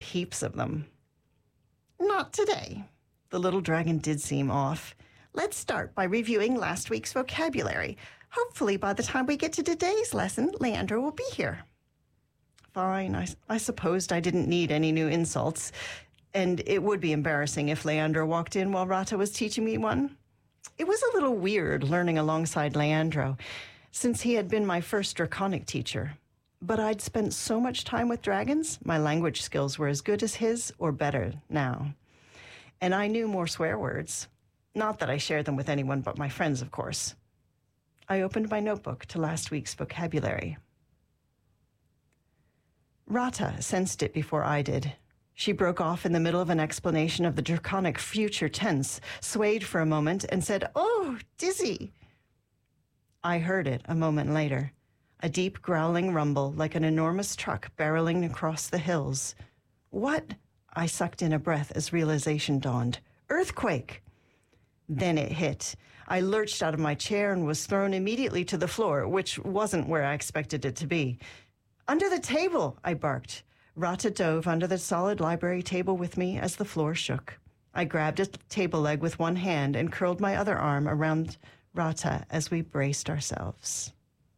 heaps of them. Not today. The little dragon did seem off. Let's start by reviewing last week's vocabulary. Hopefully by the time we get to today's lesson, Leandro will be here. Fine, I supposed I didn't need any new insults, and it would be embarrassing if Leandro walked in while Rata was teaching me one. It was a little weird learning alongside Leandro, since he had been my first draconic teacher. But I'd spent so much time with dragons, my language skills were as good as his or better now. And I knew more swear words. Not that I shared them with anyone but my friends, of course. I opened my notebook to last week's vocabulary. Rata sensed it before I did. She broke off in the middle of an explanation of the draconic future tense, swayed for a moment, and said, "Oh, dizzy." I heard it a moment later, a deep growling rumble like an enormous truck barreling across the hills. What? I sucked in a breath as realization dawned. Earthquake! Then it hit. I lurched out of my chair and was thrown immediately to the floor, which wasn't where I expected it to be. "Under the table," I barked. Rata dove under the solid library table with me as the floor shook. I grabbed a table leg with one hand and curled my other arm around Rata as we braced ourselves.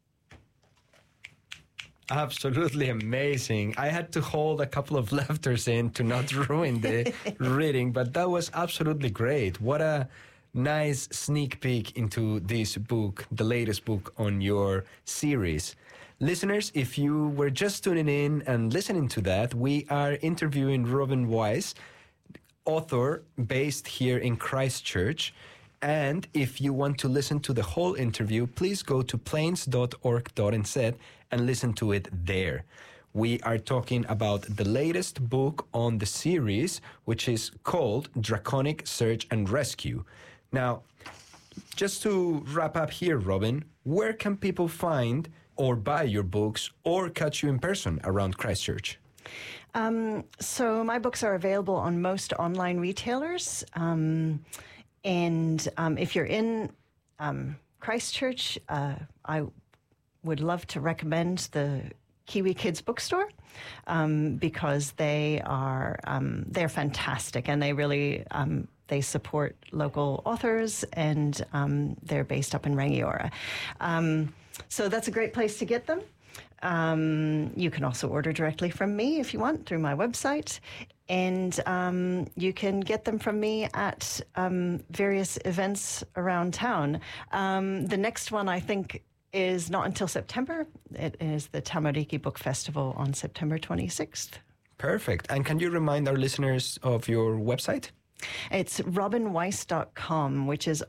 Absolutely amazing. I had to hold a couple of letters in to not ruin the reading, but that was absolutely great. What a nice sneak peek into this book, the latest book on your series. Listeners, if you were just tuning in and listening to that, we are interviewing Robin Weiss, author based here in Christchurch. And if you want to listen to the whole interview, please go to plains.org.nz and listen to it there. We are talking about the latest book on the series, which is called Draconic Search and Rescue. Now, just to wrap up here, Robin, where can people find or buy your books or catch you in person around Christchurch? So my books are available on most online retailers. And if you're in Christchurch, I would love to recommend the Kiwi Kids Bookstore because they're fantastic and they really they support local authors and they're based up in Rangiora. So that's a great place to get them. You can also order directly from me if you want through my website. And you can get them from me at various events around town. The next one, I think, is not until September. It is the Tamariki Book Festival on September 26th. Perfect. And can you remind our listeners of your website? It's robinweiss.com, which is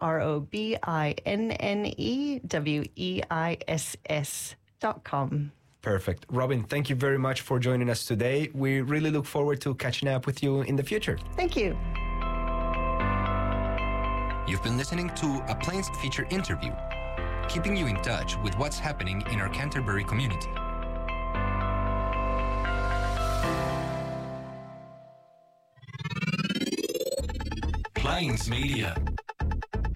ROBINNEWEISS.com. Perfect. Robin, thank you very much for joining us today. We really look forward to catching up with you in the future. Thank you. You've been listening to a Plains feature interview, keeping you in touch with what's happening in our Canterbury community. Plains Media.